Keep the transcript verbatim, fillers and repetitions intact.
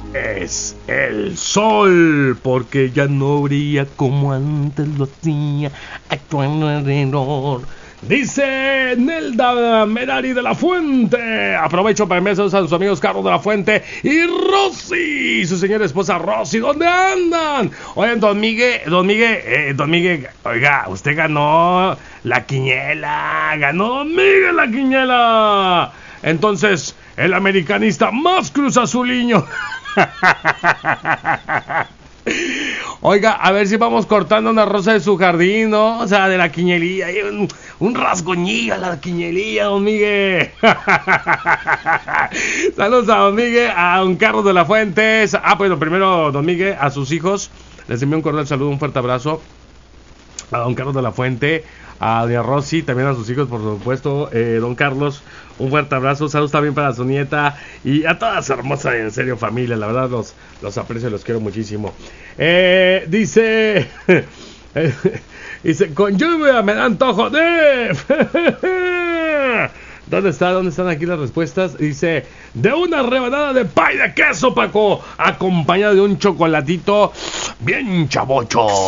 es el sol, porque ya no brilla como antes lo hacía, actuando alrededor. Dice Nelda Merari de la Fuente. Aprovecho para enviar a sus amigos Carlos de la Fuente y Rosy, su señora esposa Rosy. ¿Dónde andan? Oigan, don Miguel, don Miguel, eh, don Miguel, oiga, usted ganó la quiniela. Ganó don Miguel la quiniela. Entonces, el americanista más cruzazuliño. Oiga, a ver si vamos cortando una rosa de su jardín, ¿no? O sea, de la quiñelilla, un, un rasgoñillo a la quiñelilla, don Miguel. Saludos a don Miguel, a don Carlos de la Fuente. Ah, bueno, primero, don Miguel, a sus hijos, les envío un cordial saludo, un fuerte abrazo. A don Carlos de la Fuente, a doña Rosy, también a sus hijos, por supuesto. eh, Don Carlos, un fuerte abrazo. Saludos también para su nieta y a toda su hermosa y en serio familia. La verdad los, los aprecio y los quiero muchísimo. eh, Dice Dice, con lluvia me da antojo de... ¿Dónde está? ¿Dónde están aquí las respuestas? Dice, de una rebanada de pay de queso, Paco, acompañada de un chocolatito bien chavocho.